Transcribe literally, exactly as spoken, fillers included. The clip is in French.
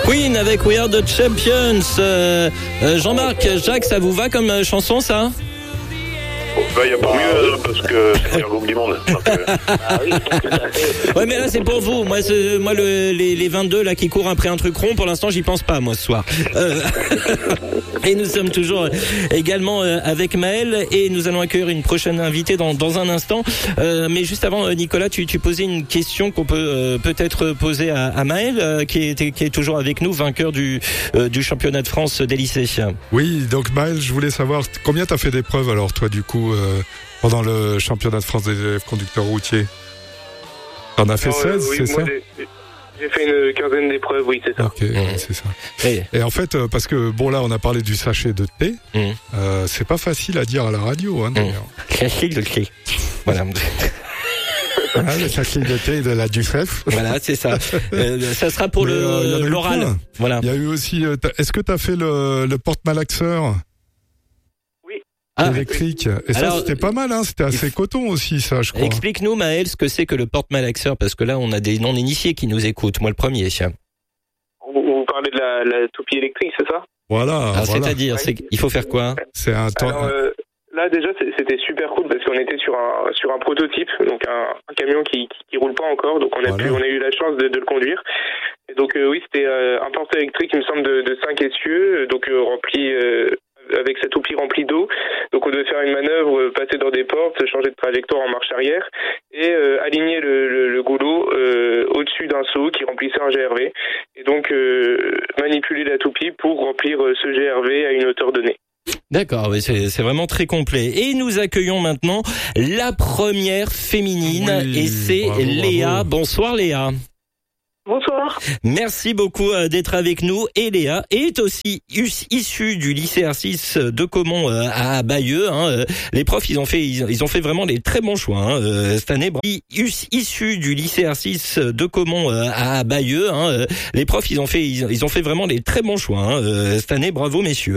Queen avec We Are The Champions. Euh, euh, Jean-Marc, Jacques, ça vous va comme euh, chanson, ça? Il bah, n'y a pas mieux, parce que c'est la Coupe du Monde. Donc, euh... Ah oui, tout à fait. Ouais, mais là, c'est pour vous. Moi, c'est, moi le, les, les vingt-deux là, qui courent après un truc rond, pour l'instant, j'y pense pas, moi, ce soir. Euh... Et nous sommes toujours également avec Maël, et nous allons accueillir une prochaine invitée dans, dans un instant. Euh, mais juste avant, Nicolas, tu, tu posais une question qu'on peut euh, peut-être poser à, à Maël, euh, qui, est, qui est toujours avec nous, vainqueur du, euh, du championnat de France des lycées. Oui, donc Maël, je voulais savoir combien t'as fait d'épreuves alors, toi, du coup, euh, pendant le championnat de France des élèves conducteurs routiers? T'en as fait non, seize, euh, oui, c'est moi, ça? j'ai, j'ai fait une quinzaine d'épreuves, oui, c'est ça. Ok, mmh. c'est ça. Et, Et en fait, euh, parce que bon, là, on a parlé du sachet de thé. mmh. Euh, c'est pas facile à dire à la radio, hein, d'ailleurs. Sachet de thé. Voilà. Ah, le sachet de thé de la Dufresne. Voilà, c'est ça. Euh, ça sera pour Mais, le euh, il y en a eu l'oral. plein. Voilà. Il y a eu aussi. Euh, est-ce que t'as fait le, le porte-malaxeur Oui. Ah, électrique? Et ça, Alors, c'était pas mal, hein. C'était assez coton aussi, ça, je crois. explique-nous, Maël, ce que c'est que le porte-malaxeur, parce que là, on a des non-initiés qui nous écoutent. Moi, le premier. Vous, vous parlez de la, la toupie électrique, c'est ça? Voilà. Alors, voilà. c'est-à-dire, c'est, il faut faire quoi? C'est un temps. Alors, euh, là, déjà, c'est- c'était super cool parce qu'on était sur un, sur un prototype, donc un, un camion qui, qui, qui roule pas encore, donc on a, Voilà. pu, on a eu la chance de, de le conduire. Et donc, euh, oui, c'était euh, un porte électrique, il me semble, de, de cinq essieux, donc euh, rempli. Euh, avec sa toupie remplie d'eau. Donc on devait faire une manœuvre, euh, passer dans des portes, changer de trajectoire en marche arrière et euh, aligner le, le, le goulot euh, au-dessus d'un seau qui remplissait un G R V. Et donc euh, manipuler la toupie pour remplir euh, ce G R V à une hauteur donnée. D'accord, oui, c'est, c'est vraiment très complet. Et nous accueillons maintenant la première féminine, Oui, et c'est bravo, Léa. bravo. Bonsoir Léa. Bonsoir. Merci beaucoup euh, d'être avec nous. Et Léa est aussi us- issue du lycée R six de Caumont euh, à Bayeux. Hein. Euh, Les profs, ils ont fait, ils, ils ont fait vraiment des très bons choix hein, euh, cette année. Us- Issue du lycée R six de Caumont euh, à Bayeux. Hein. Euh, Les profs, ils ont fait, ils, ils ont fait vraiment des très bons choix hein, euh, cette année. Bravo messieurs.